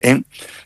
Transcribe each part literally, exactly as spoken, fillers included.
¿eh?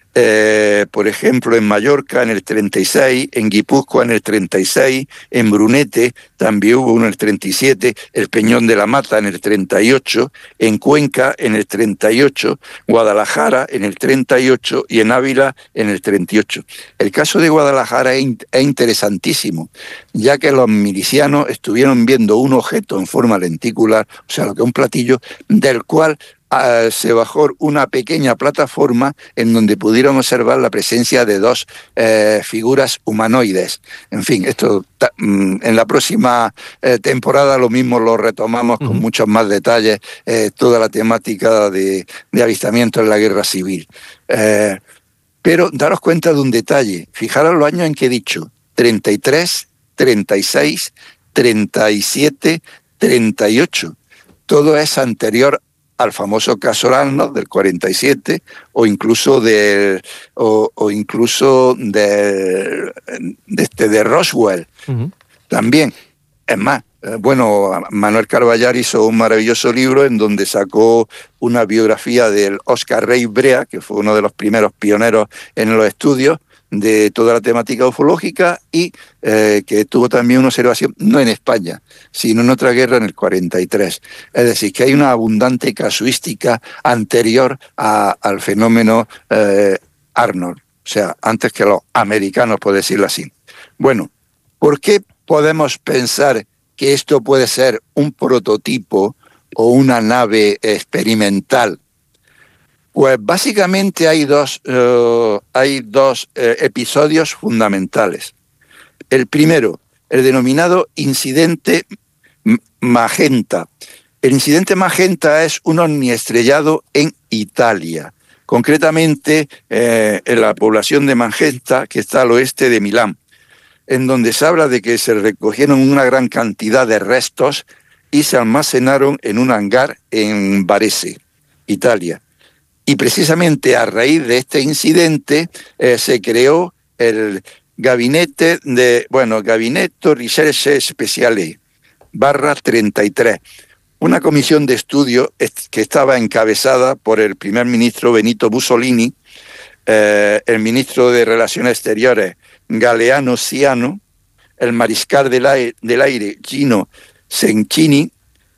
Eh, por ejemplo, en Mallorca en el treinta y seis, en Guipúzcoa en el treinta y seis, en Brunete también hubo uno en el treinta y siete, el Peñón de la Mata en el treinta y ocho, en Cuenca en el treinta y ocho, Guadalajara en el treinta y ocho y en Ávila en el treinta y ocho. El caso de Guadalajara es, in- es interesantísimo, ya que los milicianos estuvieron viendo un objeto en forma lenticular, o sea, lo que es un platillo, del cual Uh, se bajó una pequeña plataforma en donde pudieron observar la presencia de dos eh, figuras humanoides. En fin, esto ta, mm, en la próxima eh, temporada lo mismo lo retomamos con Uh-huh. muchos más detalles, eh, toda la temática de, de avistamiento en la guerra civil. Eh, pero daros cuenta de un detalle, fijaros los años en que he dicho, treinta y tres, treinta y seis, treinta y siete, treinta y ocho. Todo es anterior al famoso caso Arnold del cuarenta y siete o incluso de o, o incluso de, de, este, de Roswell. Uh-huh. También, es más, eh, bueno, Manuel Carballar hizo un maravilloso libro en donde sacó una biografía del Oscar Rey Brea, que fue uno de los primeros pioneros en los estudios de toda la temática ufológica y eh, que tuvo también una observación, no en España, sino en otra guerra en el cuarenta y tres. Es decir, que hay una abundante casuística anterior a, al fenómeno eh, Arnold, o sea, antes que los americanos, por decirlo así. Bueno, ¿por qué podemos pensar que esto puede ser un prototipo o una nave experimental? Pues básicamente hay dos, uh, hay dos uh, episodios fundamentales. El primero, el denominado incidente Magenta. El incidente Magenta es un ovniestrellado en Italia, concretamente eh, en la población de Magenta, que está al oeste de Milán, en donde se habla de que se recogieron una gran cantidad de restos y se almacenaron en un hangar en Varese, Italia. Y precisamente a raíz de este incidente eh, se creó el gabinete de, bueno, Gabinetto Ricerche Speciale, barra treinta y tres, una comisión de estudio que estaba encabezada por el primer ministro Benito Mussolini, eh, el ministro de Relaciones Exteriores Galeano Ciano, el mariscal del aire, del aire Gino Cencini,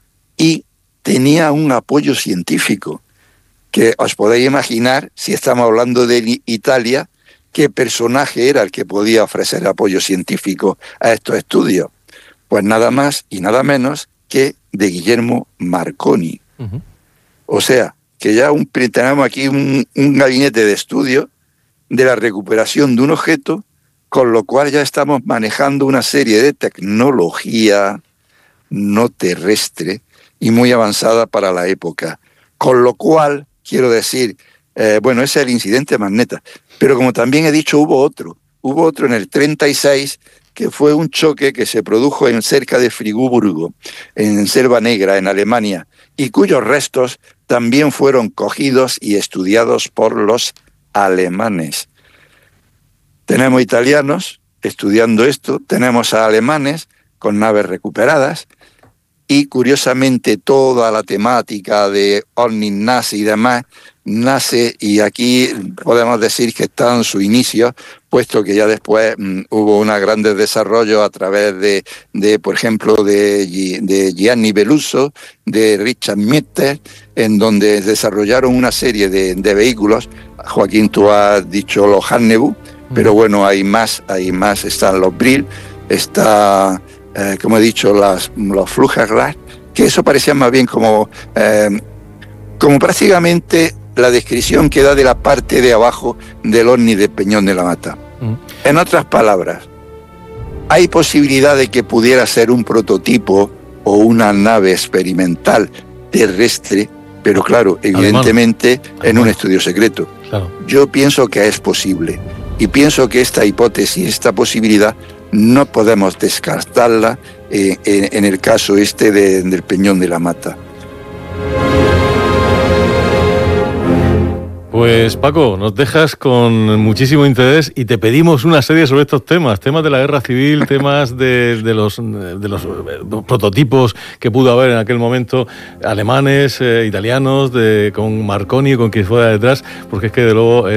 y tenía un apoyo científico que os podéis imaginar, si estamos hablando de Italia, qué personaje era el que podía ofrecer apoyo científico a estos estudios. Pues nada más y nada menos que de Guillermo Marconi. Uh-huh. O sea, que ya un, tenemos aquí un, un gabinete de estudio de la recuperación de un objeto, con lo cual ya estamos manejando una serie de tecnología no terrestre y muy avanzada para la época. Con lo cual, quiero decir, eh, bueno, ese es el incidente Magenta, pero como también he dicho, hubo otro, hubo otro en el treinta y seis, que fue un choque que se produjo en cerca de Friburgo, en Selva Negra, en Alemania, y cuyos restos también fueron cogidos y estudiados por los alemanes. Tenemos italianos estudiando esto, tenemos a alemanes con naves recuperadas, y curiosamente toda la temática de ovnis nazi y demás nace, y aquí podemos decir que está en su inicio, puesto que ya después mmm, hubo unos grandes desarrollos a través de, de por ejemplo, de, de Gianni Beluso, de Richard Mitter, en donde desarrollaron una serie de, de vehículos. Joaquín, tú has dicho los Hannebu, pero bueno, hay más, hay más, están los Brill, está... Eh, como he dicho, las, los Fluggerras, que eso parecía más bien como, eh, como prácticamente la descripción que da de la parte de abajo del ovni de Peñón de la Mata. Mm. En otras palabras, hay posibilidad de que pudiera ser un prototipo o una nave experimental terrestre, pero claro, evidentemente Alemán. en Alemán. un estudio secreto. Claro. Yo pienso que es posible y pienso que esta hipótesis, esta posibilidad, no podemos descartarla eh, en, en el caso este de, del Peñón de la Mata. Pues Paco, nos dejas con muchísimo interés y te pedimos una serie sobre estos temas, temas de la guerra civil, temas de, de, los, de los prototipos que pudo haber en aquel momento, alemanes, eh, italianos, de, con Marconi, con quien fuera detrás, porque es que de luego